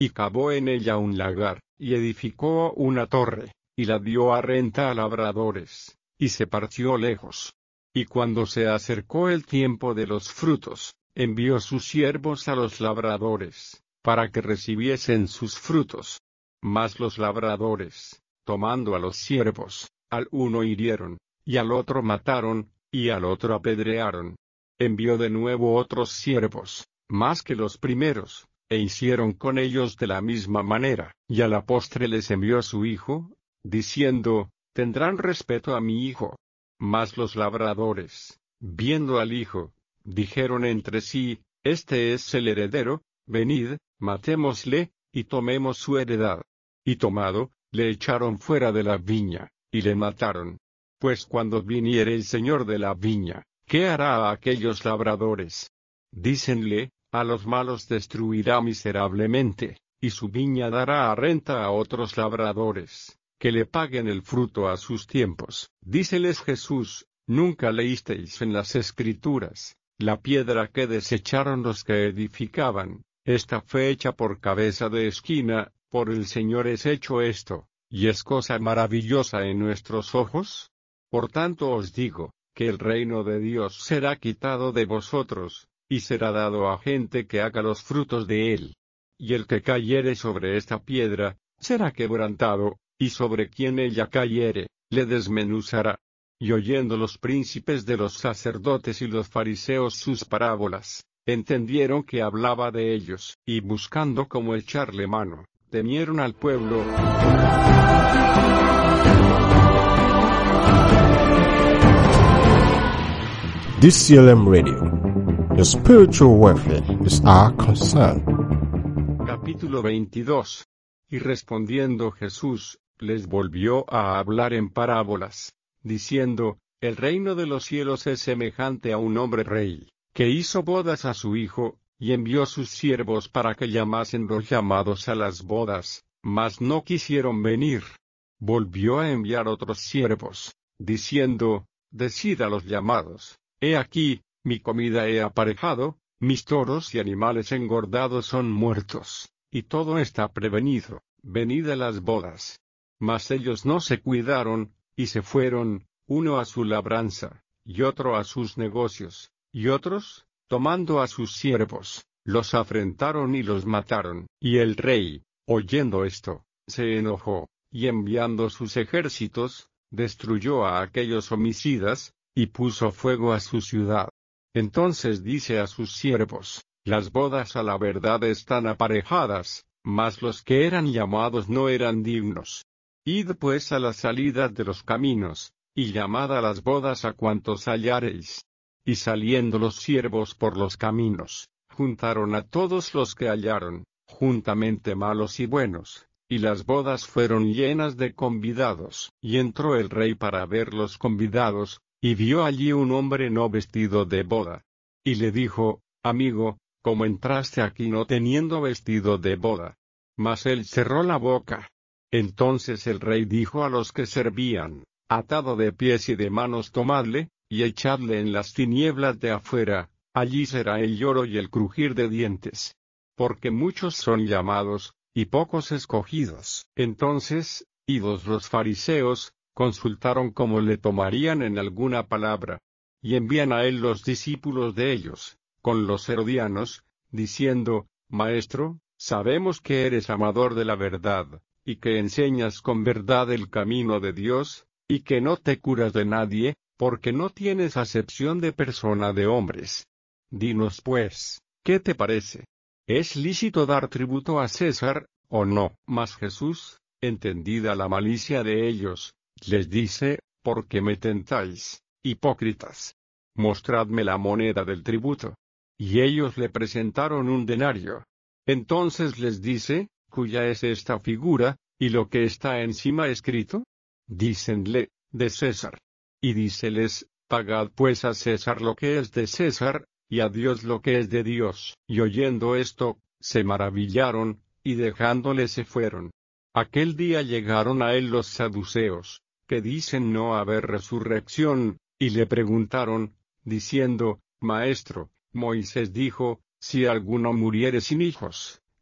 y cavó en ella un lagar, y edificó una torre, y la dio a renta a labradores, y se partió lejos. Y cuando se acercó el tiempo de los frutos, envió sus siervos a los labradores, para que recibiesen sus frutos. Mas los labradores, tomando a los siervos, al uno hirieron, y al otro mataron, y al otro apedrearon. Envió de nuevo otros siervos, más que los primeros, e hicieron con ellos de la misma manera, y a la postre les envió su hijo, diciendo, tendrán respeto a mi hijo. Mas los labradores, viendo al hijo, dijeron entre sí, este es el heredero, venid, matémosle, y tomemos su heredad. Y tomado, le echaron fuera de la viña, y le mataron. Pues cuando viniere el señor de la viña, ¿qué hará a aquellos labradores? Dícenle, a los malos destruirá miserablemente, y su viña dará a renta a otros labradores, que le paguen el fruto a sus tiempos. Díceles Jesús, ¿nunca leísteis en las Escrituras, la piedra que desecharon los que edificaban, esta fue hecha por cabeza de esquina, por el Señor es hecho esto, y es cosa maravillosa en nuestros ojos? Por tanto os digo, que el reino de Dios será quitado de vosotros, y será dado a gente que haga los frutos de él. Y el que cayere sobre esta piedra, será quebrantado, y sobre quien ella cayere, le desmenuzará. Y oyendo los príncipes de los sacerdotes y los fariseos sus parábolas, entendieron que hablaba de ellos, y buscando cómo echarle mano, temieron al pueblo. DCLM Radio. Your spiritual welfare is our concern. Capítulo 22. Y respondiendo Jesús, les volvió a hablar en parábolas, diciendo, el reino de los cielos es semejante a un hombre rey, que hizo bodas a su hijo, y envió sus siervos para que llamasen los llamados a las bodas, mas no quisieron venir. Volvió a enviar otros siervos, diciendo, decid a los llamados, he aquí, mi comida he aparejado, mis toros y animales engordados son muertos, y todo está prevenido, venid a las bodas. Mas ellos no se cuidaron, y se fueron, uno a su labranza, y otro a sus negocios, y otros, tomando a sus siervos, los afrentaron y los mataron. Y el rey, oyendo esto, se enojó, y enviando sus ejércitos, destruyó a aquellos homicidas, y puso fuego a su ciudad. Entonces dice a sus siervos, las bodas a la verdad están aparejadas, mas los que eran llamados no eran dignos. Id pues a la salida de los caminos, y llamad a las bodas a cuantos hallareis. Y saliendo los siervos por los caminos, juntaron a todos los que hallaron, juntamente malos y buenos, y las bodas fueron llenas de convidados. Y entró el rey para ver los convidados, y vio allí un hombre no vestido de boda. Y le dijo, amigo, ¿cómo entraste aquí no teniendo vestido de boda? Mas él cerró la boca. Entonces el rey dijo a los que servían, atado de pies y de manos tomadle, y echadle en las tinieblas de afuera, allí será el lloro y el crujir de dientes. Porque muchos son llamados, y pocos escogidos. Entonces, idos los fariseos, consultaron cómo le tomarían en alguna palabra. Y envían a él los discípulos de ellos, con los herodianos, diciendo, Maestro, sabemos que eres amador de la verdad, y que enseñas con verdad el camino de Dios, y que no te curas de nadie, porque no tienes acepción de persona de hombres. Dinos pues, ¿qué te parece? ¿Es lícito dar tributo a César, o no? Mas Jesús, entendida la malicia de ellos, les dice, ¿por qué me tentáis, hipócritas? Mostradme la moneda del tributo. Y ellos le presentaron un denario. Entonces les dice, ¿cuya es esta figura, y lo que está encima escrito? Dícenle, de César. Y díceles, pagad pues a César lo que es de César, y a Dios lo que es de Dios. Y oyendo esto, se maravillaron, y dejándole se fueron. Aquel día llegaron a él los saduceos, que dicen no haber resurrección, y le preguntaron, diciendo, Maestro, Moisés dijo, si alguno muriere sin hijos,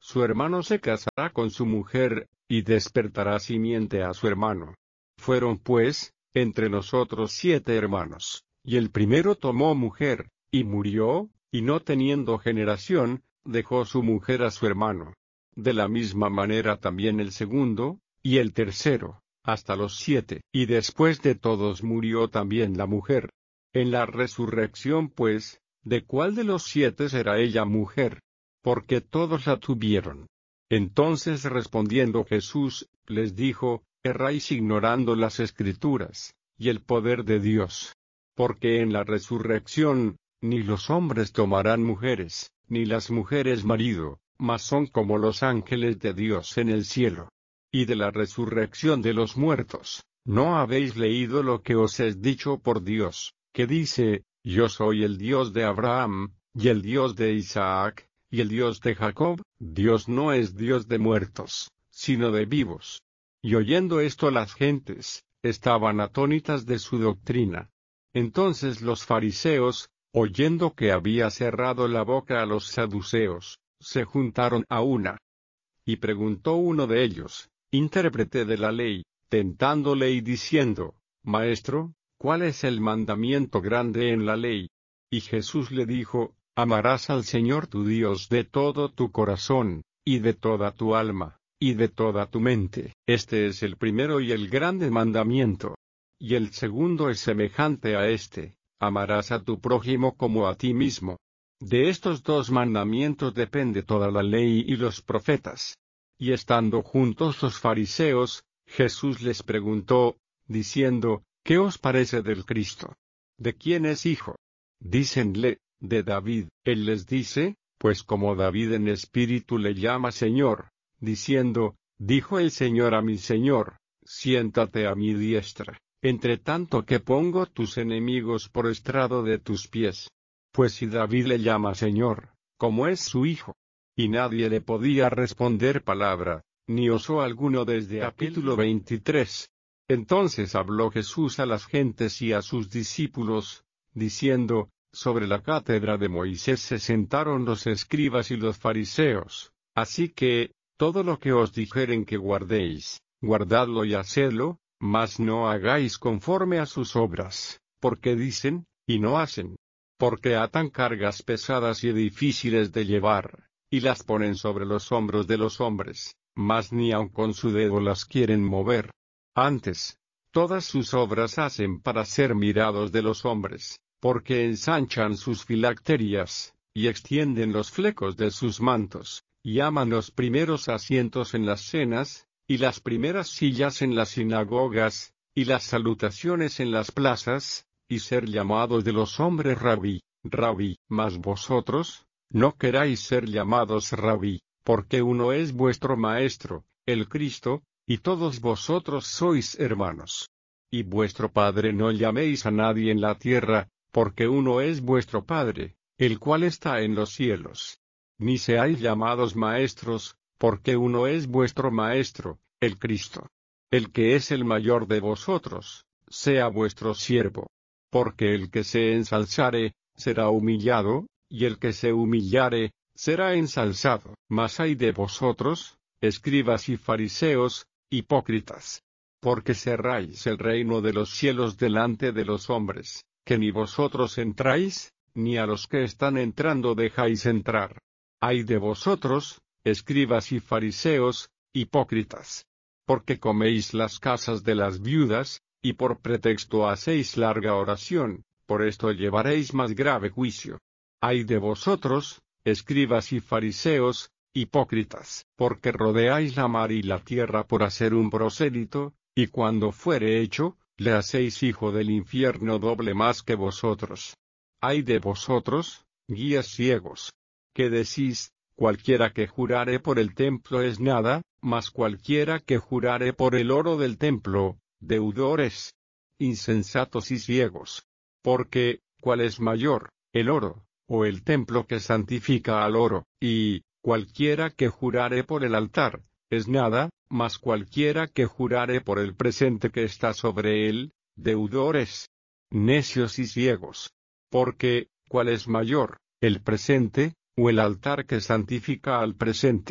su hermano se casará con su mujer, y despertará simiente a su hermano. Fueron pues, entre nosotros 7 hermanos, y el primero tomó mujer, y murió, y no teniendo generación, dejó su mujer a su hermano. De la misma manera también el segundo, y el tercero, hasta los 7, y después de todos murió también la mujer. En la resurrección pues, ¿de cuál de los 7 será ella mujer? Porque todos la tuvieron. Entonces respondiendo Jesús, les dijo, erráis ignorando las Escrituras, y el poder de Dios. Porque en la resurrección, ni los hombres tomarán mujeres, ni las mujeres marido, mas son como los ángeles de Dios en el cielo. Y de la resurrección de los muertos, ¿no habéis leído lo que os es dicho por Dios, que dice, yo soy el Dios de Abraham, y el Dios de Isaac, y el Dios de Jacob? Dios no es Dios de muertos, sino de vivos. Y oyendo esto las gentes, estaban atónitas de su doctrina. Entonces los fariseos, oyendo que había cerrado la boca a los saduceos, se juntaron a una. Y preguntó uno de ellos, intérprete de la ley, tentándole y diciendo, Maestro, ¿cuál es el mandamiento grande en la ley? Y Jesús le dijo, amarás al Señor tu Dios de todo tu corazón, y de toda tu alma, y de toda tu mente. Este es el primero y el grande mandamiento. Y el segundo es semejante a este, amarás a tu prójimo como a ti mismo. De estos 2 mandamientos depende toda la ley y los profetas. Y estando juntos los fariseos, Jesús les preguntó, diciendo, ¿qué os parece del Cristo? ¿De quién es hijo? Dícenle, de David. Él les dice, pues como David en espíritu le llama Señor, diciendo, dijo el Señor a mi Señor, siéntate a mi diestra, entre tanto que pongo tus enemigos por estrado de tus pies. Pues si David le llama Señor, ¿cómo es su hijo? Y nadie le podía responder palabra, ni osó alguno desde capítulo 23. Entonces habló Jesús a las gentes y a sus discípulos, diciendo, sobre la cátedra de Moisés se sentaron los escribas y los fariseos, así que, todo lo que os dijeren que guardéis, guardadlo y hacedlo, mas no hagáis conforme a sus obras, porque dicen, y no hacen. Porque atan cargas pesadas y difíciles de llevar, y las ponen sobre los hombros de los hombres, mas ni aun con su dedo las quieren mover. Antes, todas sus obras hacen para ser mirados de los hombres, porque ensanchan sus filacterias, y extienden los flecos de sus mantos, y aman los primeros asientos en las cenas, y las primeras sillas en las sinagogas, y las salutaciones en las plazas, y ser llamados de los hombres rabí, rabí. Mas vosotros, no queráis ser llamados rabí, porque uno es vuestro Maestro, el Cristo, y todos vosotros sois hermanos. Y vuestro Padre no llaméis a nadie en la tierra, porque uno es vuestro Padre, el cual está en los cielos. Ni seáis llamados maestros, porque uno es vuestro Maestro, el Cristo. El que es el mayor de vosotros, sea vuestro siervo. Porque el que se ensalzare, será humillado, y el que se humillare, será ensalzado. Mas ay de vosotros, escribas y fariseos, hipócritas. Porque cerráis el reino de los cielos delante de los hombres, que ni vosotros entráis, ni a los que están entrando dejáis entrar. Ay de vosotros, escribas y fariseos, hipócritas. Porque coméis las casas de las viudas, y por pretexto hacéis larga oración, por esto llevaréis más grave juicio. Ay de vosotros, escribas y fariseos, hipócritas, porque rodeáis la mar y la tierra por hacer un prosélito, y cuando fuere hecho, le hacéis hijo del infierno doble más que vosotros. Ay de vosotros, guías ciegos, que decís, cualquiera que jurare por el templo es nada, mas cualquiera que jurare por el oro del templo, deudores. Insensatos y ciegos. Porque, ¿cuál es mayor, el oro, o el templo que santifica al oro? Y, cualquiera que jurare por el altar, es nada, mas cualquiera que jurare por el presente que está sobre él, deudores. Necios y ciegos. Porque, ¿cuál es mayor, el presente, o el altar que santifica al presente?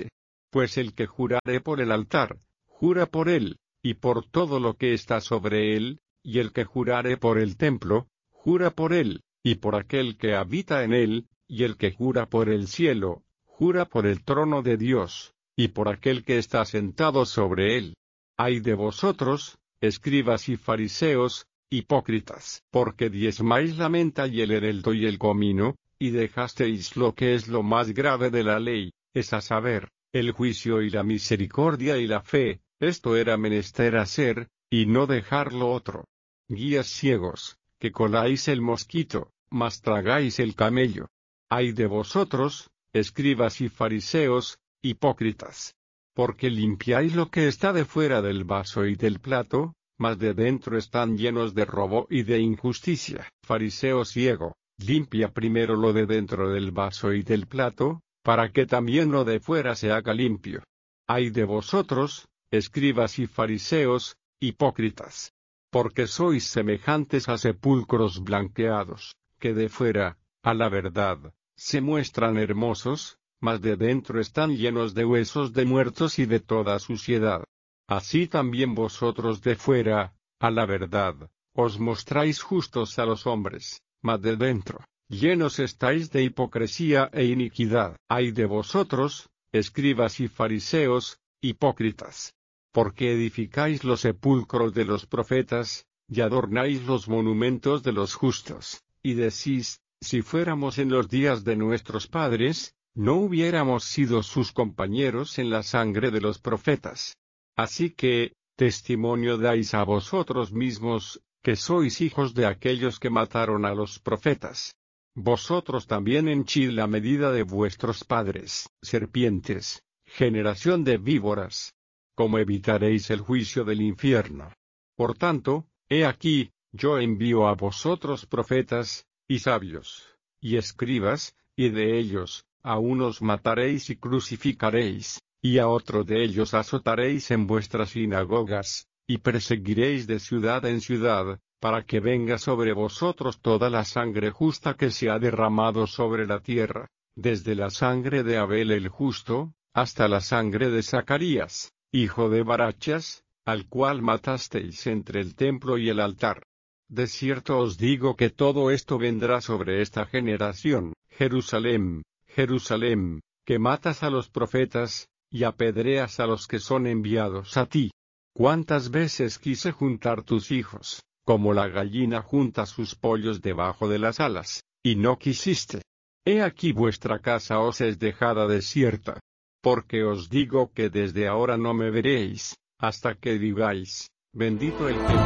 Pues el que jurare por el altar, jura por él, y por todo lo que está sobre él, y el que jurare por el templo, jura por él, y por aquel que habita en él, y el que jura por el cielo, jura por el trono de Dios, y por aquel que está sentado sobre él. Ay de vosotros, escribas y fariseos, hipócritas, porque diezmáis la menta y el eneldo y el comino, y dejasteis lo que es lo más grave de la ley, es a saber, el juicio y la misericordia y la fe. Esto era menester hacer, y no dejar lo otro. Guías ciegos, que coláis el mosquito, mas tragáis el camello. Ay de vosotros, escribas y fariseos, hipócritas, porque limpiáis lo que está de fuera del vaso y del plato, mas de dentro están llenos de robo y de injusticia. Fariseo ciego, limpia primero lo de dentro del vaso y del plato, para que también lo de fuera se haga limpio. Ay de vosotros, escribas y fariseos, hipócritas, porque sois semejantes a sepulcros blanqueados, que de fuera, a la verdad, se muestran hermosos, mas de dentro están llenos de huesos de muertos y de toda suciedad. Así también vosotros de fuera, a la verdad, os mostráis justos a los hombres, mas de dentro, llenos estáis de hipocresía e iniquidad. Ay de vosotros, escribas y fariseos, hipócritas, porque edificáis los sepulcros de los profetas, y adornáis los monumentos de los justos, y decís, si fuéramos en los días de nuestros padres, no hubiéramos sido sus compañeros en la sangre de los profetas. Así que, testimonio dais a vosotros mismos, que sois hijos de aquellos que mataron a los profetas. Vosotros también henchid la medida de vuestros padres, serpientes, generación de víboras. ¿Cómo evitaréis el juicio del infierno? Por tanto, he aquí, yo envío a vosotros profetas, y sabios, y escribas, y de ellos, a unos mataréis y crucificaréis, y a otro de ellos azotaréis en vuestras sinagogas, y perseguiréis de ciudad en ciudad, para que venga sobre vosotros toda la sangre justa que se ha derramado sobre la tierra, desde la sangre de Abel el justo, hasta la sangre de Zacarías, hijo de Barachas, al cual matasteis entre el templo y el altar. De cierto os digo que todo esto vendrá sobre esta generación. Jerusalén, Jerusalén, que matas a los profetas, y apedreas a los que son enviados a ti. ¿Cuántas veces quise juntar tus hijos, como la gallina junta sus pollos debajo de las alas, y no quisiste? He aquí vuestra casa os es dejada desierta. Porque os digo que desde ahora no me veréis, hasta que digáis, bendito el que...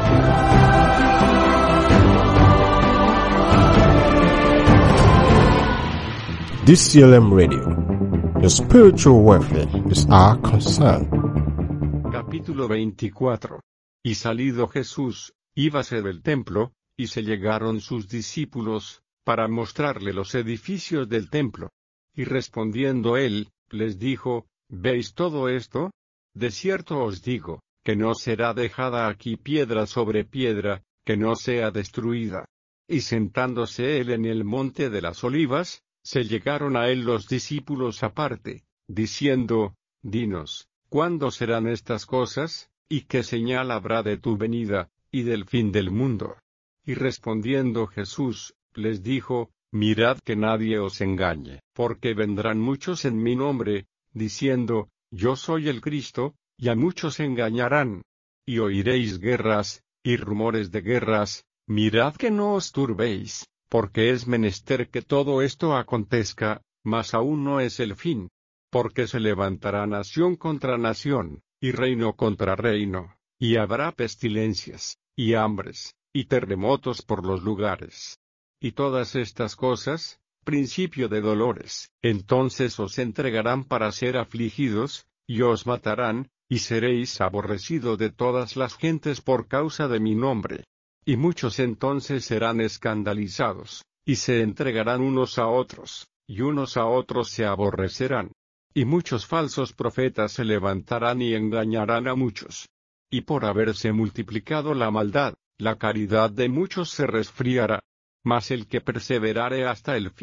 DCLM Radio. Your spiritual welfare is our concern. Capítulo 24. Y salido Jesús, íbase del templo, y se llegaron sus discípulos, para mostrarle los edificios del templo. Y respondiendo él, les dijo, ¿veis todo esto? De cierto os digo, que no será dejada aquí piedra sobre piedra, que no sea destruida. Y sentándose él en el monte de las olivas, se llegaron a él los discípulos aparte, diciendo, dinos, ¿cuándo serán estas cosas, y qué señal habrá de tu venida, y del fin del mundo? Y respondiendo Jesús, les dijo, mirad que nadie os engañe, porque vendrán muchos en mi nombre, diciendo, yo soy el Cristo, y a muchos engañarán. Y oiréis guerras, y rumores de guerras, mirad que no os turbéis, porque es menester que todo esto acontezca, mas aún no es el fin. Porque se levantará nación contra nación, y reino contra reino, y habrá pestilencias, y hambres, y terremotos por los lugares. Y todas estas cosas, principio de dolores. Entonces os entregarán para ser afligidos, y os matarán, y seréis aborrecidos de todas las gentes por causa de mi nombre. Y muchos entonces serán escandalizados, y se entregarán unos a otros, y unos a otros se aborrecerán. Y muchos falsos profetas se levantarán y engañarán a muchos. Y por haberse multiplicado la maldad, la caridad de muchos se resfriará. Mas el que perseverare hasta el fin,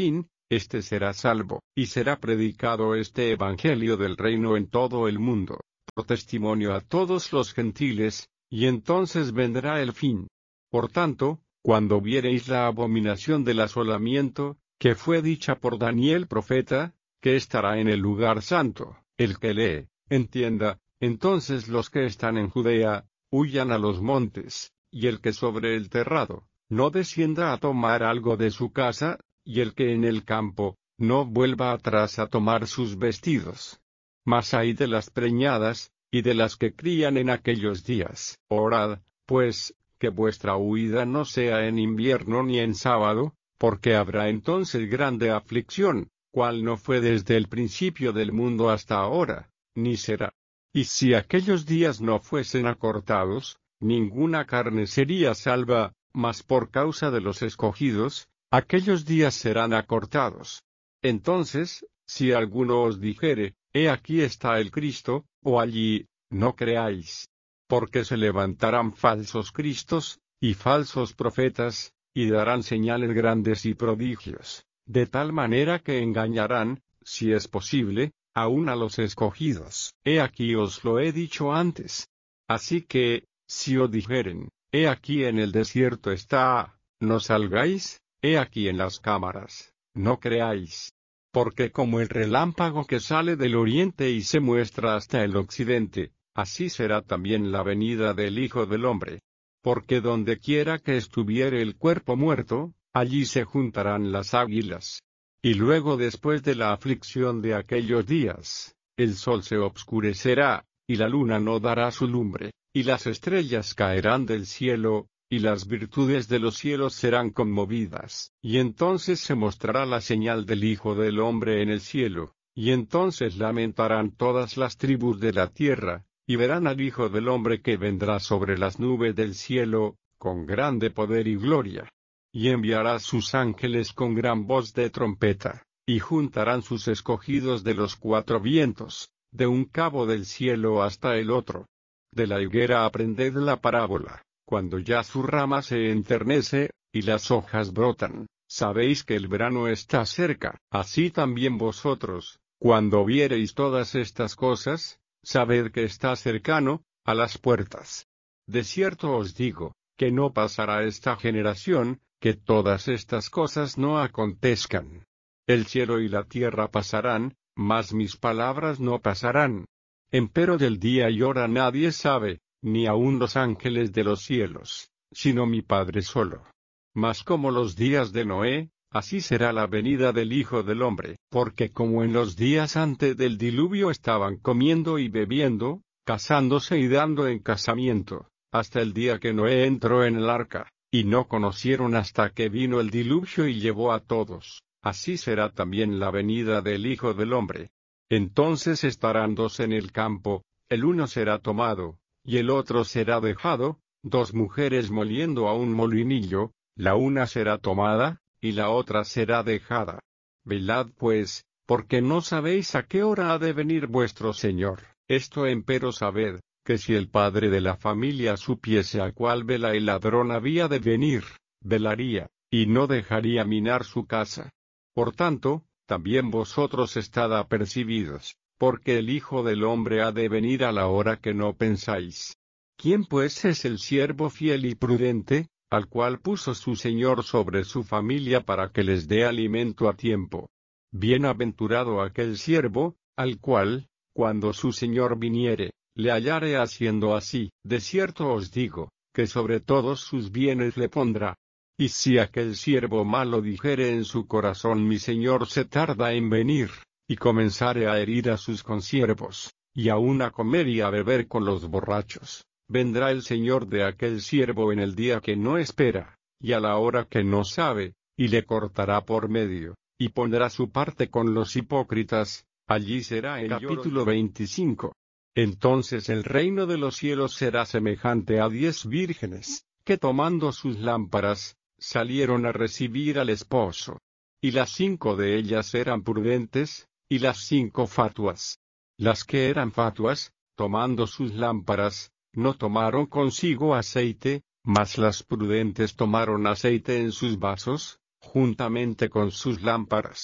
éste será salvo, y será predicado este evangelio del reino en todo el mundo, por testimonio a todos los gentiles, y entonces vendrá el fin. Por tanto, cuando viereis la abominación del asolamiento, que fue dicha por Daniel profeta, que estará en el lugar santo, el que lee, entienda, entonces los que están en Judea, huyan a los montes, y el que sobre el terrado, no descienda a tomar algo de su casa, y el que en el campo, no vuelva atrás a tomar sus vestidos. Mas ay de las preñadas, y de las que crían en aquellos días. Orad, pues, que vuestra huida no sea en invierno ni en sábado, porque habrá entonces grande aflicción, cual no fue desde el principio del mundo hasta ahora, ni será. Y si aquellos días no fuesen acortados, ninguna carne sería salva, mas por causa de los escogidos, aquellos días serán acortados. Entonces, si alguno os dijere, he aquí está el Cristo, o allí, no creáis. Porque se levantarán falsos cristos, y falsos profetas, y darán señales grandes y prodigios, de tal manera que engañarán, si es posible, aun a los escogidos. He aquí os lo he dicho antes. Así que, si os dijeren, he aquí en el desierto está, no salgáis, he aquí en las cámaras, no creáis. Porque como el relámpago que sale del oriente y se muestra hasta el occidente, así será también la venida del Hijo del Hombre. Porque donde quiera que estuviere el cuerpo muerto, allí se juntarán las águilas. Y luego después de la aflicción de aquellos días, el sol se obscurecerá, y la luna no dará su lumbre, y las estrellas caerán del cielo, y las virtudes de los cielos serán conmovidas. Y entonces se mostrará la señal del Hijo del Hombre en el cielo, y entonces lamentarán todas las tribus de la tierra, y verán al Hijo del Hombre que vendrá sobre las nubes del cielo, con grande poder y gloria. Y enviará sus ángeles con gran voz de trompeta, y juntarán sus escogidos de los cuatro vientos, de un cabo del cielo hasta el otro. De la higuera aprended la parábola, cuando ya su rama se enternece, y las hojas brotan, sabéis que el verano está cerca. Así también vosotros, cuando viereis todas estas cosas, sabed que está cercano, a las puertas. De cierto os digo, que no pasará esta generación, que todas estas cosas no acontezcan. El cielo y la tierra pasarán, mas mis palabras no pasarán. Empero del día y hora nadie sabe, ni aun los ángeles de los cielos, sino mi Padre solo. Mas como los días de Noé, así será la venida del Hijo del Hombre. Porque como en los días antes del diluvio estaban comiendo y bebiendo, casándose y dando en casamiento, hasta el día que Noé entró en el arca, y no conocieron hasta que vino el diluvio y llevó a todos, así será también la venida del Hijo del Hombre. Entonces estarán dos en el campo, el uno será tomado, y el otro será dejado, dos mujeres moliendo a un molinillo, la una será tomada, y la otra será dejada. Velad pues, porque no sabéis a qué hora ha de venir vuestro Señor. Esto empero sabed, que si el padre de la familia supiese a cuál vela el ladrón había de venir, velaría, y no dejaría minar su casa. Por tanto, también vosotros estad apercibidos, porque el Hijo del Hombre ha de venir a la hora que no pensáis. ¿Quién pues es el siervo fiel y prudente, al cual puso su Señor sobre su familia para que les dé alimento a tiempo? Bienaventurado aquel siervo, al cual, cuando su Señor viniere, le hallare haciendo así. De cierto os digo, que sobre todos sus bienes le pondrá. Y si aquel siervo malo dijere en su corazón mi Señor se tarda en venir, y comenzare a herir a sus consiervos, y aun a comer y a beber con los borrachos, vendrá el Señor de aquel siervo en el día que no espera, y a la hora que no sabe, y le cortará por medio, y pondrá su parte con los hipócritas. Allí será el capítulo 25. Entonces el reino de los cielos será semejante a 10 vírgenes, que tomando sus lámparas, salieron a recibir al esposo. Y las 5 de ellas eran prudentes, y las 5 fatuas. Las que eran fatuas, tomando sus lámparas, no tomaron consigo aceite, mas las prudentes tomaron aceite en sus vasos, juntamente con sus lámparas.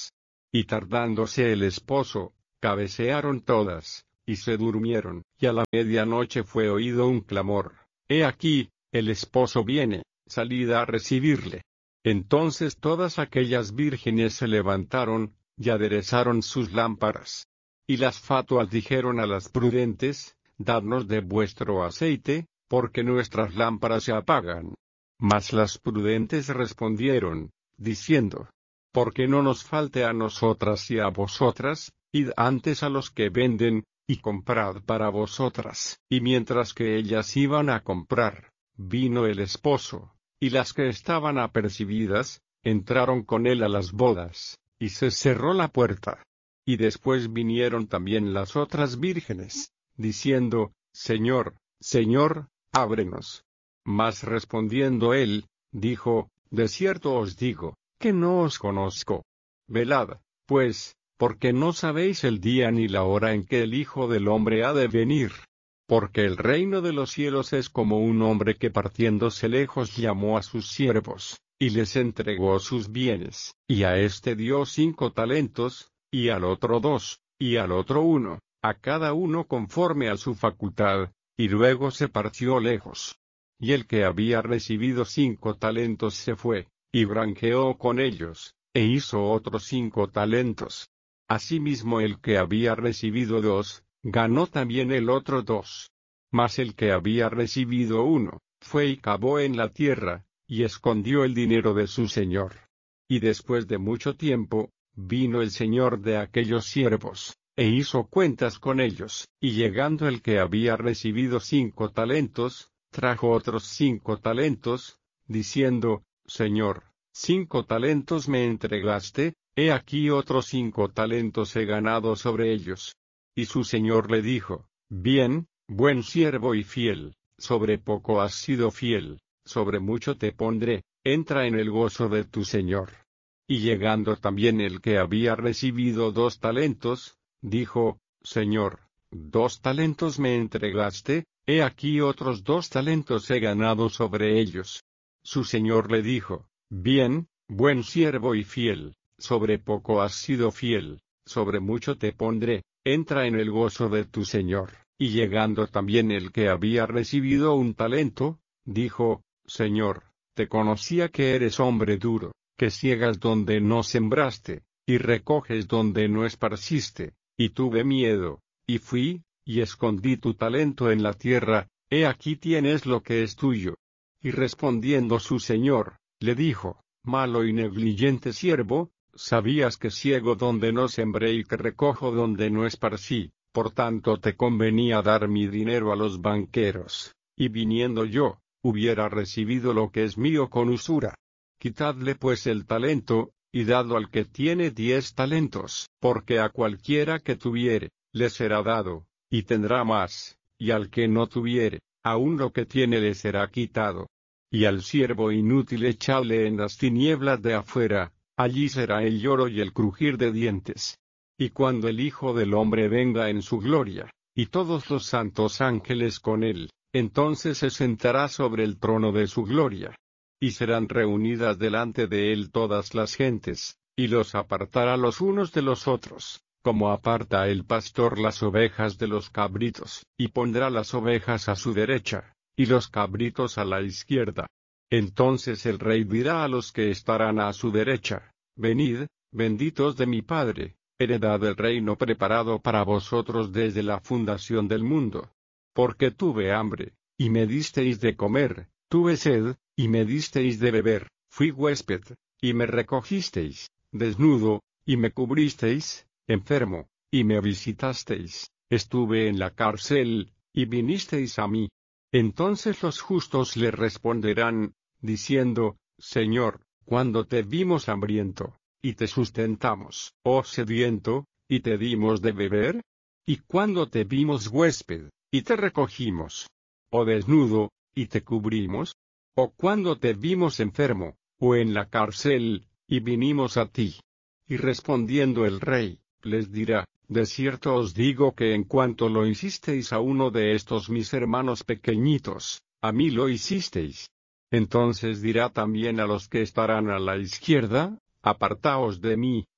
Y tardándose el esposo, cabecearon todas, y se durmieron. Y a la medianoche fue oído un clamor: He aquí, el esposo viene, salid a recibirle. Entonces todas aquellas vírgenes se levantaron, y aderezaron sus lámparas. Y las fatuas dijeron a las prudentes: Dadnos de vuestro aceite, porque nuestras lámparas se apagan. Mas las prudentes respondieron, diciendo: Porque no nos falte a nosotras y a vosotras, id antes a los que venden, y comprad para vosotras. Y mientras que ellas iban a comprar, vino el esposo, y las que estaban apercibidas, entraron con él a las bodas, y se cerró la puerta. Y después vinieron también las otras vírgenes, diciendo: Señor, Señor, ábrenos. Mas respondiendo él, dijo: De cierto os digo, que no os conozco. Velad, pues, porque no sabéis el día ni la hora en que el Hijo del Hombre ha de venir. Porque el reino de los cielos es como un hombre que partiéndose lejos llamó a sus siervos, y les entregó sus bienes, y a este dio 5 talentos, y al otro 2, y al otro 1, a cada uno conforme a su facultad, y luego se partió lejos. Y el que había recibido 5 talentos se fue, y granjeó con ellos, e hizo otros 5 talentos. Asimismo el que había recibido 2, ganó también el otro 2. Mas el que había recibido 1, fue y cavó en la tierra, y escondió el dinero de su señor. Y después de mucho tiempo, vino el señor de aquellos siervos, e hizo cuentas con ellos, y llegando el que había recibido 5 talentos, trajo otros 5 talentos, diciendo: Señor, 5 talentos me entregaste, he aquí otros 5 talentos he ganado sobre ellos. Y su señor le dijo: Bien, buen siervo y fiel, sobre poco has sido fiel, sobre mucho te pondré, entra en el gozo de tu señor. Y llegando también el que había recibido 2 talentos, dijo: Señor, 2 talentos me entregaste, he aquí otros 2 talentos he ganado sobre ellos. Su señor le dijo: Bien, buen siervo y fiel, sobre poco has sido fiel, sobre mucho te pondré, entra en el gozo de tu señor. Y llegando también el que había recibido 1 talento, dijo: Señor, te conocía que eres hombre duro, que ciegas donde no sembraste, y recoges donde no esparciste, y tuve miedo, y fui, y escondí tu talento en la tierra, he aquí tienes lo que es tuyo. Y respondiendo su señor, le dijo: Malo y negligente siervo, sabías que ciego donde no sembré y que recojo donde no esparcí, por tanto te convenía dar mi dinero a los banqueros, y viniendo yo, hubiera recibido lo que es mío con usura. Quitadle pues el talento, y dadlo al que tiene 10 talentos, porque a cualquiera que tuviere, le será dado, y tendrá más, y al que no tuviere, aun lo que tiene le será quitado. Y al siervo inútil echadle en las tinieblas de afuera, allí será el lloro y el crujir de dientes. Y cuando el Hijo del Hombre venga en su gloria, y todos los santos ángeles con él, entonces se sentará sobre el trono de su gloria. Y serán reunidas delante de él todas las gentes, y los apartará los unos de los otros, como aparta el pastor las ovejas de los cabritos, y pondrá las ovejas a su derecha, y los cabritos a la izquierda. Entonces el rey dirá a los que estarán a su derecha: Venid, benditos de mi Padre, heredad del reino preparado para vosotros desde la fundación del mundo. Porque tuve hambre, y me disteis de comer, tuve sed, y me disteis de beber, fui huésped, y me recogisteis, desnudo, y me cubristeis, enfermo, y me visitasteis, estuve en la cárcel, y vinisteis a mí. Entonces los justos le responderán, diciendo: Señor, cuando te vimos hambriento, y te sustentamos, o sediento, y te dimos de beber? ¿Y cuando te vimos huésped, y te recogimos? ¿O desnudo, y te cubrimos? ¿O cuando te vimos enfermo, o en la cárcel, y vinimos a ti? Y respondiendo el rey, les dirá: De cierto os digo que en cuanto lo hicisteis a uno de estos mis hermanos pequeñitos, a mí lo hicisteis. Entonces dirá también a los que estarán a la izquierda: Apartaos de mí,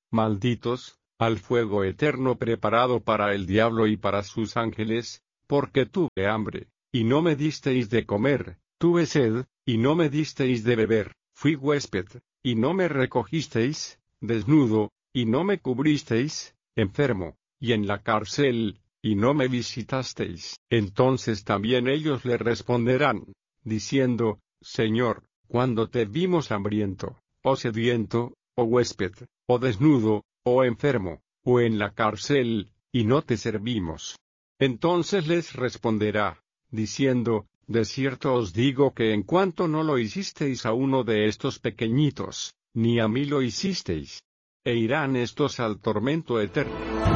malditos, al fuego eterno preparado para el diablo y para sus ángeles, porque tuve hambre, y no me disteis de comer, tuve sed, y no me disteis de beber, fui huésped, y no me recogisteis, desnudo, y no me cubristeis, enfermo, y en la cárcel, y no me visitasteis. Entonces también ellos le responderán, diciendo, Señor, cuando te vimos hambriento, o sediento, o huésped, o desnudo, o enfermo, o en la cárcel, y no te servimos. Entonces les responderá, diciendo, de cierto os digo que en cuanto no lo hicisteis a uno de estos pequeñitos, ni a mí lo hicisteis. E irán estos al tormento eterno.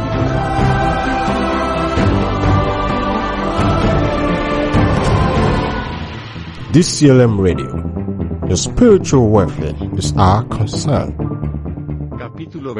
DCLM Radio. Your spiritual welfare is our concern. Capítulo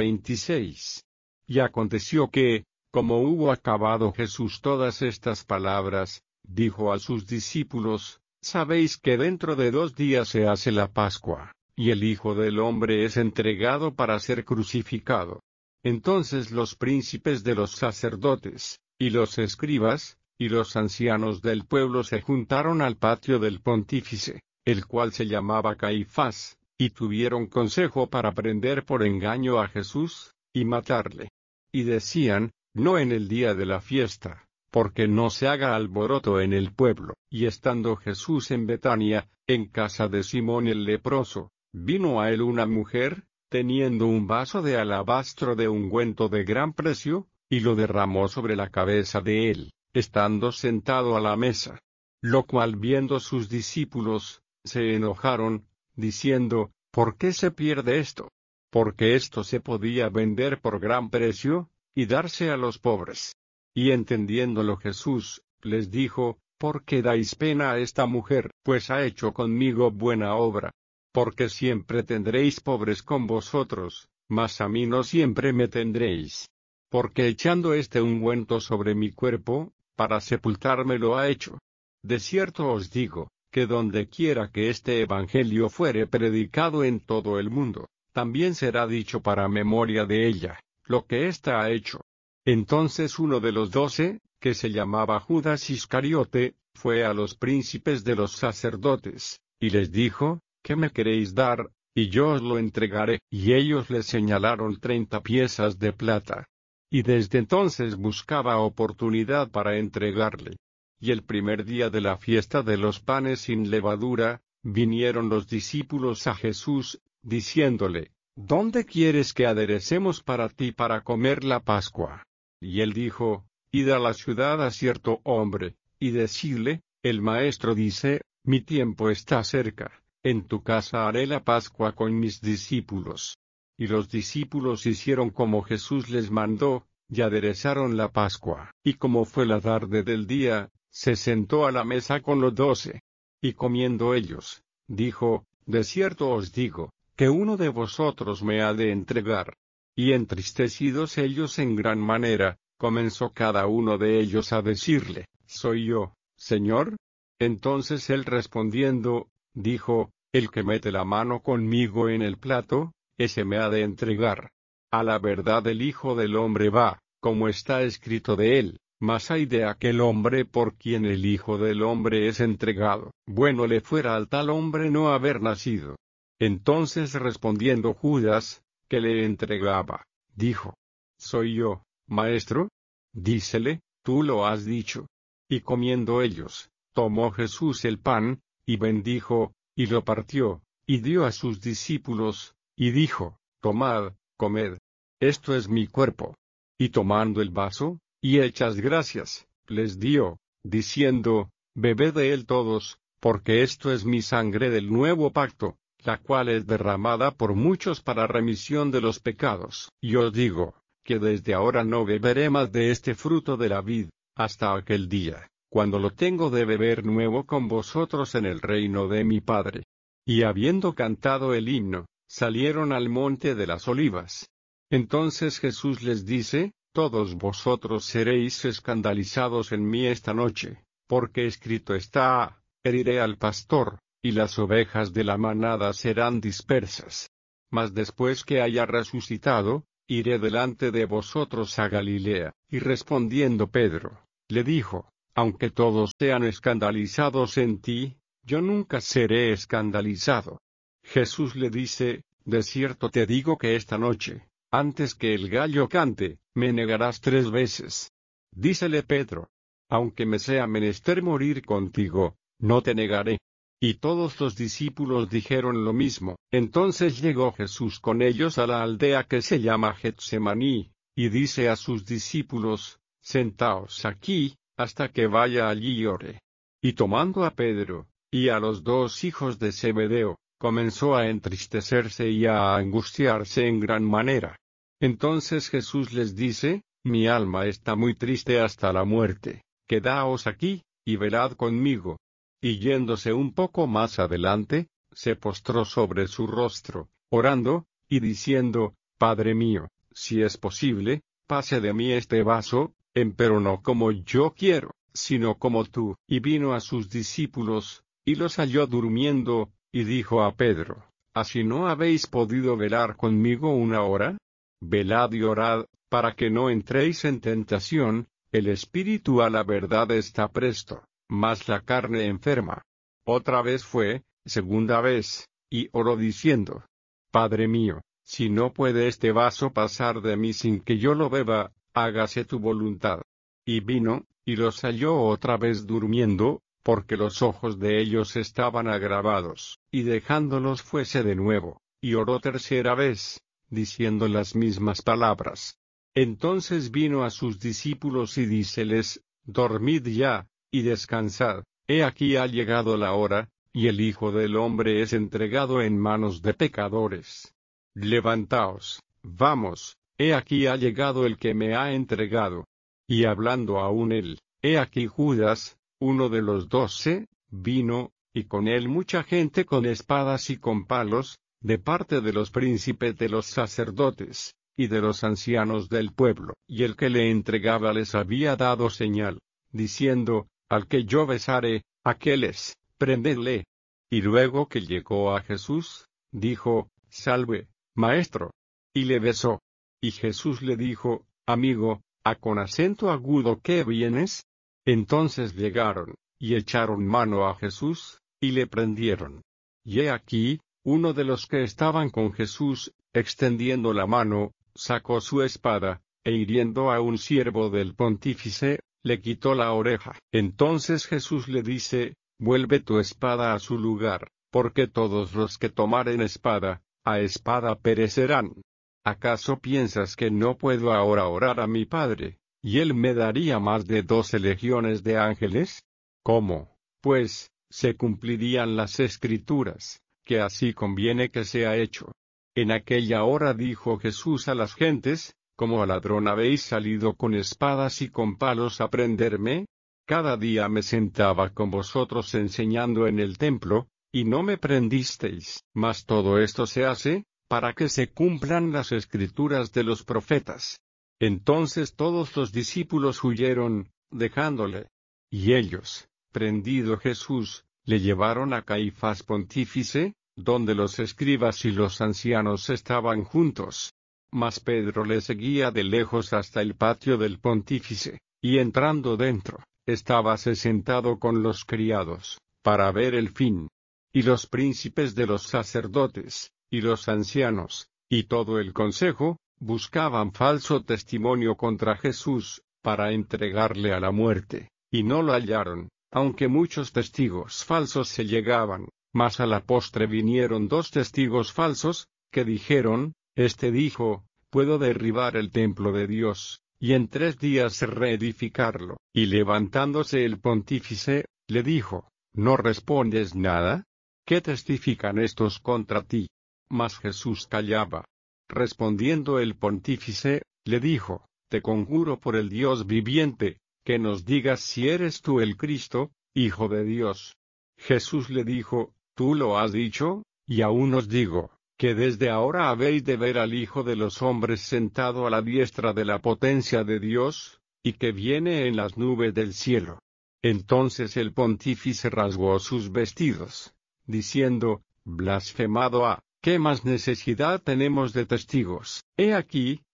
26. Y aconteció que, como hubo acabado Jesús todas estas palabras, dijo a sus discípulos, sabéis que dentro de 2 días se hace la Pascua, y el Hijo del Hombre es entregado para ser crucificado. Entonces los príncipes de los sacerdotes, y los escribas, y los ancianos del pueblo se juntaron al patio del pontífice, el cual se llamaba Caifás, y tuvieron consejo para prender por engaño a Jesús, y matarle. Y decían, no en el día de la fiesta, porque no se haga alboroto en el pueblo. Y estando Jesús en Betania, en casa de Simón el leproso, vino a él una mujer, teniendo un vaso de alabastro de ungüento de gran precio, y lo derramó sobre la cabeza de él, estando sentado a la mesa. Lo cual viendo sus discípulos, se enojaron, diciendo, ¿por qué se pierde esto? Porque esto se podía vender por gran precio, y darse a los pobres. Y entendiéndolo Jesús, les dijo, ¿por qué dais pena a esta mujer? Pues ha hecho conmigo buena obra. Porque siempre tendréis pobres con vosotros, mas a mí no siempre me tendréis. Porque echando este ungüento sobre mi cuerpo, para sepultarme lo ha hecho. De cierto os digo, que donde quiera que este evangelio fuere predicado en todo el mundo, también será dicho para memoria de ella, lo que ésta ha hecho. Entonces uno de los 12, que se llamaba Judas Iscariote, fue a los príncipes de los sacerdotes, y les dijo, ¿qué me queréis dar? Y yo os lo entregaré. Y ellos le señalaron 30 piezas de plata. Y desde entonces buscaba oportunidad para entregarle. Y el primer día de la fiesta de los panes sin levadura, vinieron los discípulos a Jesús, diciéndole, ¿dónde quieres que aderecemos para ti para comer la Pascua? Y él dijo, id a la ciudad a cierto hombre, y decidle, el maestro dice, mi tiempo está cerca, en tu casa haré la Pascua con mis discípulos. Y los discípulos hicieron como Jesús les mandó, y aderezaron la Pascua. Y como fue la tarde del día, se sentó a la mesa con los 12. Y comiendo ellos, dijo, de cierto os digo, que uno de vosotros me ha de entregar. Y entristecidos ellos en gran manera, comenzó cada uno de ellos a decirle, ¿soy yo, Señor? Entonces él respondiendo, dijo, el que mete la mano conmigo en el plato, ese me ha de entregar. A la verdad el Hijo del Hombre va, como está escrito de él, mas hay de aquel hombre por quien el Hijo del Hombre es entregado. Bueno le fuera al tal hombre no haber nacido. Entonces respondiendo Judas, que le entregaba, dijo, ¿soy yo, maestro? Dícele, tú lo has dicho. Y comiendo ellos, tomó Jesús el pan, y bendijo, y lo partió, y dio a sus discípulos, y dijo, tomad, comed, esto es mi cuerpo. Y tomando el vaso, y hechas gracias, les dio, diciendo, bebed de él todos, porque esto es mi sangre del nuevo pacto, la cual es derramada por muchos para remisión de los pecados. Y os digo, que desde ahora no beberé más de este fruto de la vid, hasta aquel día, cuando lo tengo de beber nuevo con vosotros en el reino de mi Padre. Y habiendo cantado el himno, salieron al monte de las olivas. Entonces Jesús les dice, todos vosotros seréis escandalizados en mí esta noche, porque escrito está, heriré al pastor, y las ovejas de la manada serán dispersas. Mas después que haya resucitado, iré delante de vosotros a Galilea. Y respondiendo Pedro, le dijo, aunque todos sean escandalizados en ti, yo nunca seré escandalizado. Jesús le dice, de cierto te digo que esta noche, antes que el gallo cante, me negarás 3 veces. Dícele Pedro, aunque me sea menester morir contigo, no te negaré. Y todos los discípulos dijeron lo mismo. Entonces llegó Jesús con ellos a la aldea que se llama Getsemaní, y dice a sus discípulos, sentaos aquí, hasta que vaya allí y ore. Y tomando a Pedro, y a los 2 hijos de Zebedeo, comenzó a entristecerse y a angustiarse en gran manera. Entonces Jesús les dice, mi alma está muy triste hasta la muerte, quedaos aquí, y velad conmigo. Y yéndose un poco más adelante, se postró sobre su rostro, orando, y diciendo, Padre mío, si es posible, pase de mí este vaso, empero no como yo quiero, sino como tú. Y vino a sus discípulos, y los halló durmiendo, y dijo a Pedro, ¿así no habéis podido velar conmigo 1 hora? Velad y orad, para que no entréis en tentación, el espíritu a la verdad está presto, mas la carne enferma. Otra vez fue, segunda vez, y oró diciendo, Padre mío, si no puede este vaso pasar de mí sin que yo lo beba, hágase tu voluntad. Y vino, y los halló otra vez durmiendo, porque los ojos de ellos estaban agravados, y dejándolos fuese de nuevo, y oró tercera vez, diciendo las mismas palabras. Entonces vino a sus discípulos y díceles, dormid ya, y descansad, he aquí ha llegado la hora, y el Hijo del Hombre es entregado en manos de pecadores. Levantaos, vamos, he aquí ha llegado el que me ha entregado. Y hablando aún él, he aquí Judas, uno de los 12, vino, y con él mucha gente con espadas y con palos, de parte de los príncipes de los sacerdotes, y de los ancianos del pueblo. Y el que le entregaba les había dado señal, diciendo, al que yo besare, aquel es, prendedle. Y luego que llegó a Jesús, dijo, salve, maestro. Y le besó. Y Jesús le dijo, amigo, ¿a con acento agudo qué vienes? Entonces llegaron, y echaron mano a Jesús, y le prendieron. Y he aquí, uno de los que estaban con Jesús, extendiendo la mano, sacó su espada, e hiriendo a un siervo del pontífice, le quitó la oreja. Entonces Jesús le dice, vuelve tu espada a su lugar, porque todos los que tomaren espada, a espada perecerán. ¿Acaso piensas que no puedo ahora orar a mi Padre, y él me daría más de 12 legiones de ángeles? ¿Cómo, pues, se cumplirían las Escrituras, que así conviene que sea hecho? En aquella hora dijo Jesús a las gentes, ¿como ladrón habéis salido con espadas y con palos a prenderme? Cada día me sentaba con vosotros enseñando en el templo, y no me prendisteis. Mas todo esto se hace, para que se cumplan las Escrituras de los profetas. Entonces todos los discípulos huyeron, dejándole. Y ellos, prendido Jesús, le llevaron a Caifás pontífice, donde los escribas y los ancianos estaban juntos. Mas Pedro le seguía de lejos hasta el patio del pontífice, y entrando dentro, estábase sentado con los criados, para ver el fin. Y los príncipes de los sacerdotes, y los ancianos, y todo el consejo, buscaban falso testimonio contra Jesús, para entregarle a la muerte, y no lo hallaron, aunque muchos testigos falsos se llegaban, mas a la postre vinieron 2 testigos falsos, que dijeron, este dijo, puedo derribar el templo de Dios, y en 3 días reedificarlo. Y levantándose el pontífice, le dijo, ¿no respondes nada? ¿Qué testifican estos contra ti? Mas Jesús callaba. Respondiendo el pontífice, le dijo, te conjuro por el Dios viviente, que nos digas si eres tú el Cristo, Hijo de Dios. Jesús le dijo, tú lo has dicho, y aún os digo, que desde ahora habéis de ver al Hijo de los hombres sentado a la diestra de la potencia de Dios, y que viene en las nubes del cielo. Entonces el pontífice rasgó sus vestidos, diciendo, blasfemado ha, ¿qué más necesidad tenemos de testigos? He aquí,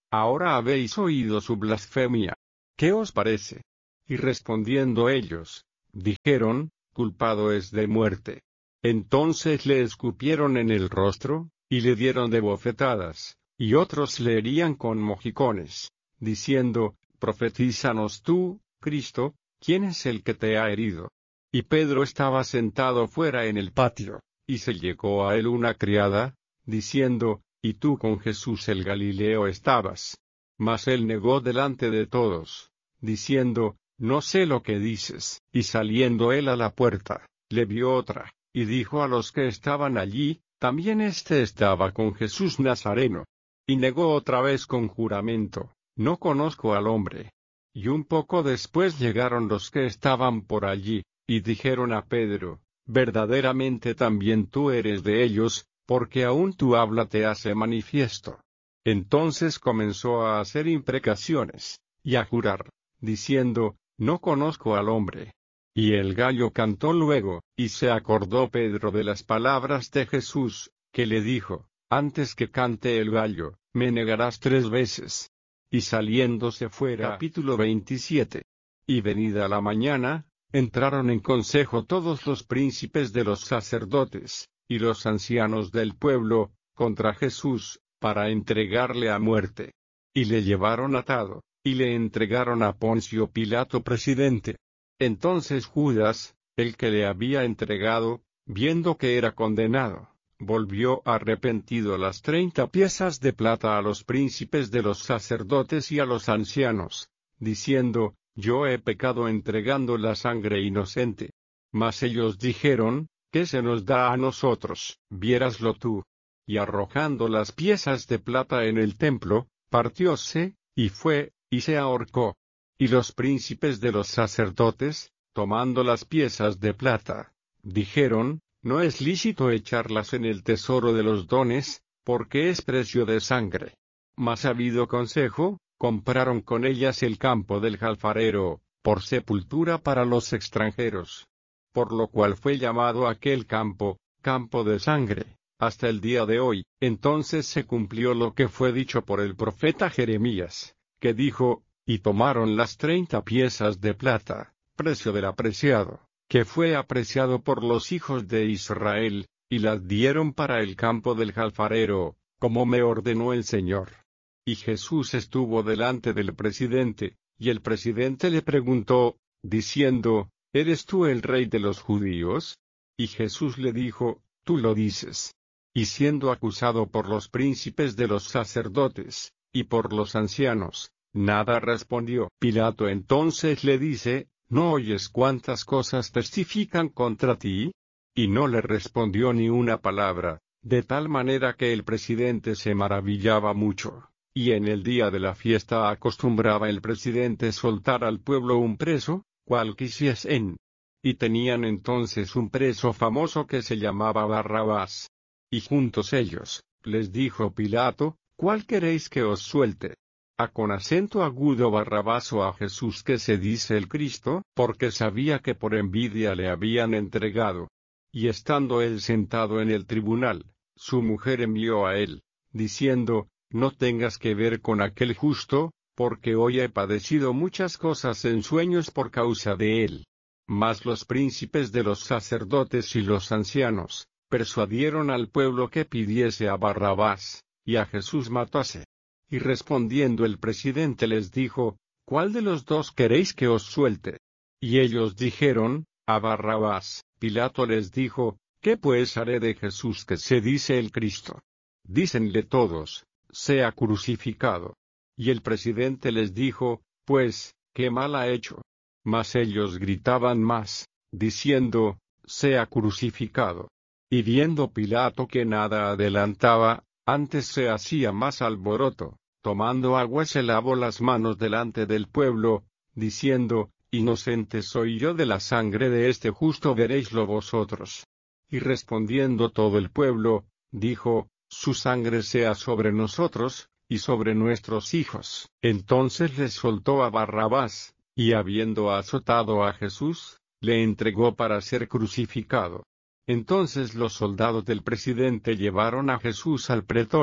Ahora habéis oído su blasfemia. ¿Qué os parece? Y respondiendo ellos, dijeron, culpado es de muerte. Entonces le escupieron en el rostro, y le dieron de bofetadas, y otros le herían con mojicones, diciendo, profetízanos tú, Cristo, ¿quién es el que te ha herido? Y Pedro estaba sentado fuera en el patio, y se llegó a él una criada, diciendo, ¿y tú con Jesús el Galileo estabas? Mas él negó delante de todos, diciendo, no sé lo que dices. Y saliendo él a la puerta, le vio otra, y dijo a los que estaban allí, también éste estaba con Jesús Nazareno. Y negó otra vez con juramento, no conozco al hombre. Y un poco después llegaron los que estaban por allí, y dijeron a Pedro, verdaderamente también tú eres de ellos, porque aún tu habla te hace manifiesto. Entonces comenzó a hacer imprecaciones, y a jurar, diciendo, no conozco al hombre. Y el gallo cantó luego, y se acordó Pedro de las palabras de Jesús, que le dijo, antes que cante el gallo, me negarás 3 veces. Y saliéndose fuera. Capítulo 27. Y venida la mañana, entraron en consejo todos los príncipes de los sacerdotes, y los ancianos del pueblo, contra Jesús, para entregarle a muerte. Y le llevaron atado, y le entregaron a Poncio Pilato presidente. Entonces Judas, el que le había entregado, viendo que era condenado, volvió arrepentido las 30 piezas de plata a los príncipes de los sacerdotes y a los ancianos, diciendo, yo he pecado entregando la sangre inocente. Mas ellos dijeron, ¿qué se nos da a nosotros? Viéraslo tú. Y arrojando las piezas de plata en el templo, partióse, y fue, y se ahorcó. Y los príncipes de los sacerdotes, tomando las piezas de plata, dijeron, no es lícito echarlas en el tesoro de los dones, porque es precio de sangre. Mas habido consejo, compraron con ellas el campo del alfarero, por sepultura para los extranjeros. Por lo cual fue llamado aquel campo, campo de sangre, hasta el día de hoy. Entonces se cumplió lo que fue dicho por el profeta Jeremías, que dijo, y tomaron las 30 piezas de plata, precio del apreciado, que fue apreciado por los hijos de Israel, y las dieron para el campo del alfarero, como me ordenó el Señor. Y Jesús estuvo delante del presidente, y el presidente le preguntó, diciendo, ¿eres tú el rey de los judíos? Y Jesús le dijo, tú lo dices. Y siendo acusado por los príncipes de los sacerdotes, y por los ancianos, nada respondió. Pilato entonces le dice, ¿no oyes cuántas cosas testifican contra ti? Y no le respondió ni una palabra, de tal manera que el presidente se maravillaba mucho. Y en el día de la fiesta acostumbraba el presidente soltar al pueblo un preso, cual quisiesen. Y tenían entonces un preso famoso que se llamaba Barrabás. Y juntos ellos, les dijo Pilato, ¿cuál queréis que os suelte? ¿A con acento agudo Barrabás o a Jesús que se dice el Cristo? Porque sabía que por envidia le habían entregado. Y estando él sentado en el tribunal, su mujer envió a él, diciendo, no tengas que ver con aquel justo, porque hoy he padecido muchas cosas en sueños por causa de él. Mas los príncipes de los sacerdotes y los ancianos, persuadieron al pueblo que pidiese a Barrabás, y a Jesús matase. Y respondiendo el presidente les dijo, ¿cuál de los dos queréis que os suelte? Y ellos dijeron, a Barrabás. Pilato les dijo, ¿qué pues haré de Jesús que se dice el Cristo? Dícenle todos, sea crucificado. Y el presidente les dijo, pues, ¿qué mal ha hecho? Mas ellos gritaban más, diciendo, sea crucificado. Y viendo Pilato que nada adelantaba, antes se hacía más alboroto, tomando agua se lavó las manos delante del pueblo, diciendo, inocente soy yo de la sangre de este justo, veréislo vosotros. Y respondiendo todo el pueblo, dijo, su sangre sea sobre nosotros, y sobre nuestros hijos. Entonces les soltó a Barrabás, y habiendo azotado a Jesús, le entregó para ser crucificado. Entonces los soldados del presidente llevaron a Jesús al pretorio,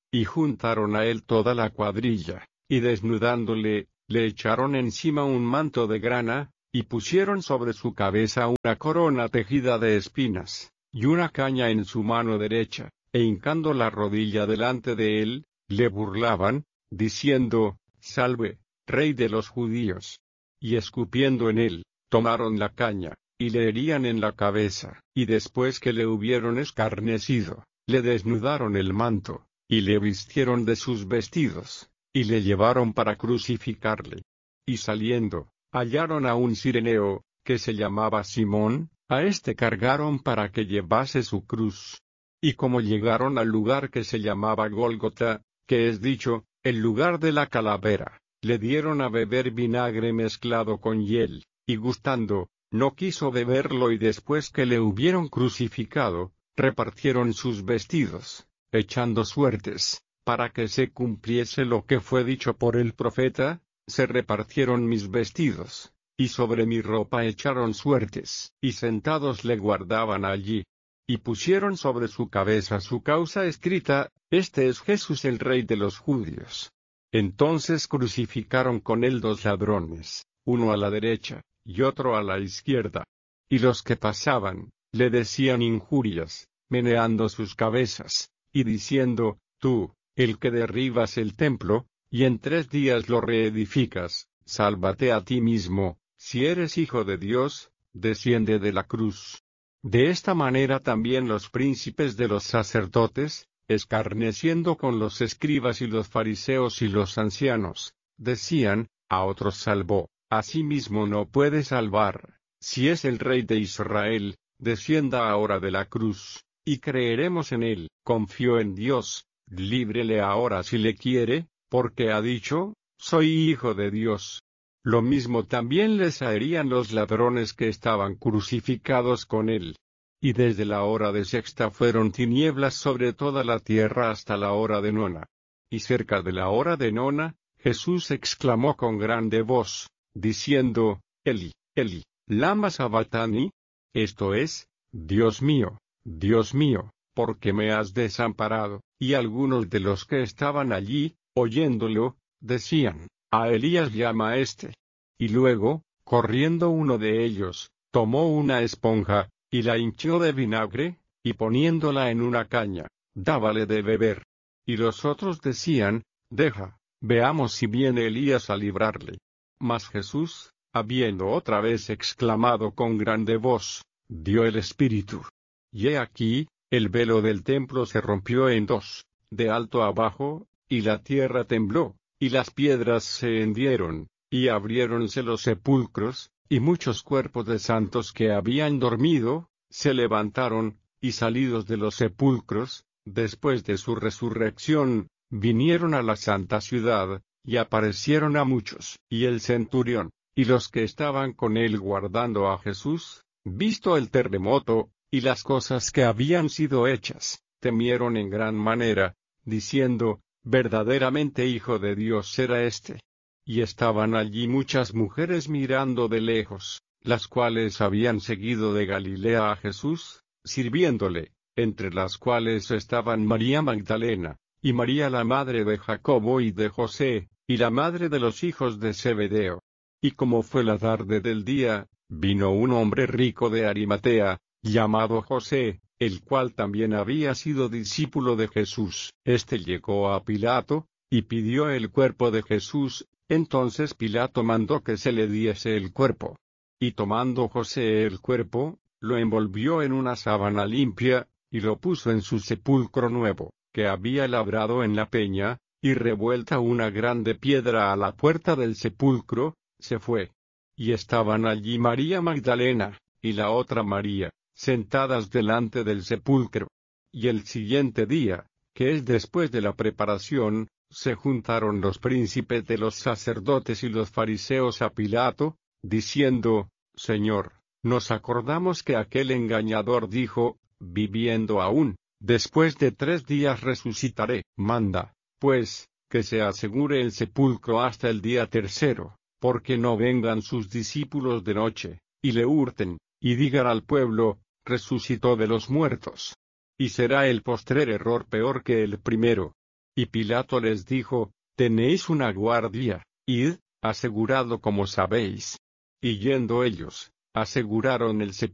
Y juntaron a él toda la cuadrilla, y desnudándole, le echaron encima un manto de grana, y pusieron sobre su cabeza una corona tejida de espinas, y una caña en su mano derecha, e hincando la rodilla delante de él, le burlaban, diciendo, Salve, Rey de los judíos. Y escupiendo en él, tomaron la caña, y le herían en la cabeza, y después que le hubieron escarnecido, le desnudaron el manto, y le vistieron de sus vestidos, y le llevaron para crucificarle. Y saliendo, hallaron a un cireneo, que se llamaba Simón, a este cargaron para que llevase su cruz. Y como llegaron al lugar que se llamaba Gólgota, que es dicho, el lugar de la calavera, le dieron a beber vinagre mezclado con hiel, y gustando, no quiso beberlo, y después que le hubieron crucificado, repartieron sus vestidos, echando suertes, para que se cumpliese lo que fue dicho por el profeta, se repartieron mis vestidos, y sobre mi ropa echaron suertes, y sentados le guardaban allí. Y pusieron sobre su cabeza su causa escrita, Este es Jesús el Rey de los judíos. Entonces crucificaron con él 2 ladrones, uno a la derecha, y otro a la izquierda. Y los que pasaban, le decían injurias, meneando sus cabezas, y diciendo, Tú, el que derribas el templo, y en 3 días lo reedificas, sálvate a ti mismo, si eres hijo de Dios, desciende de la cruz. De esta manera también los príncipes de los sacerdotes, escarneciendo con los escribas y los fariseos y los ancianos, decían, a otros salvó, a sí mismo no puede salvar, si es el Rey de Israel, descienda ahora de la cruz, y creeremos en él. Confió en Dios, líbrele ahora si le quiere, porque ha dicho, soy hijo de Dios. Lo mismo también les harían los ladrones que estaban crucificados con él. Y desde la hora de sexta fueron tinieblas sobre toda la tierra hasta la hora de nona. Y cerca de la hora de nona, Jesús exclamó con grande voz, diciendo, Eli, Eli, lama sabactani, esto es, Dios mío, ¿por qué me has desamparado? Y algunos de los que estaban allí, oyéndolo, decían, a Elías llama a este. Y luego, corriendo uno de ellos, tomó una esponja, y la hinchió de vinagre, y poniéndola en una caña, dábale de beber. Y los otros decían, deja, veamos si viene Elías a librarle. Mas Jesús, habiendo otra vez exclamado con grande voz, dio el espíritu. Y he aquí, el velo del templo se rompió en 2, de alto a abajo, y la tierra tembló, y las piedras se hendieron, y abriéronse los sepulcros, y muchos cuerpos de santos que habían dormido, se levantaron, y salidos de los sepulcros, después de su resurrección, vinieron a la santa ciudad, y aparecieron a muchos. Y el centurión, y los que estaban con él guardando a Jesús, visto el terremoto, y las cosas que habían sido hechas, temieron en gran manera, diciendo, verdaderamente Hijo de Dios era este. Y estaban allí muchas mujeres mirando de lejos, las cuales habían seguido de Galilea a Jesús, sirviéndole, entre las cuales estaban María Magdalena, y María la madre de Jacobo y de José, y la madre de los hijos de Zebedeo. Y como fue la tarde del día, vino un hombre rico de Arimatea, llamado José, el cual también había sido discípulo de Jesús. Este llegó a Pilato, y pidió el cuerpo de Jesús. Entonces Pilato mandó que se le diese el cuerpo. Y tomando José el cuerpo, lo envolvió en una sábana limpia, y lo puso en su sepulcro nuevo, que había labrado en la peña, y revuelta una grande piedra a la puerta del sepulcro, se fue. Y estaban allí María Magdalena, y la otra María, sentadas delante del sepulcro. Y el siguiente día, que es después de la preparación, se juntaron los príncipes de los sacerdotes y los fariseos a Pilato, diciendo, Señor, nos acordamos que aquel engañador dijo, viviendo aún, después de 3 días resucitaré. Manda, pues, que se asegure el sepulcro hasta el día tercero, porque no vengan sus discípulos de noche, y le hurten, y digan al pueblo, resucitó de los muertos. Y será el postrer error peor que el primero. Y Pilato les dijo: «¿Tenéis una guardia? Id, asegurado como sabéis». Y yendo ellos, aseguraron el sepulcro.